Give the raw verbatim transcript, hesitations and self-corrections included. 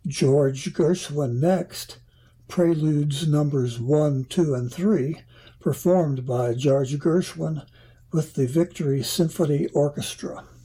George Gershwin next, Preludes Numbers one, two, and three, performed by George Gershwin with the Victory Symphony Orchestra.